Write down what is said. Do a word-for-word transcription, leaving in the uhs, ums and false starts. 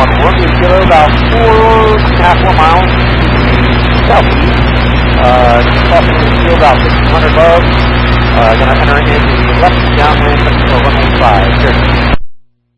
on Woodley Killer, about four and a half, four miles southeast. Uh, crossing the field about fifteen hundred above. Uh, going to enter into the left downwind for one oh five. Here.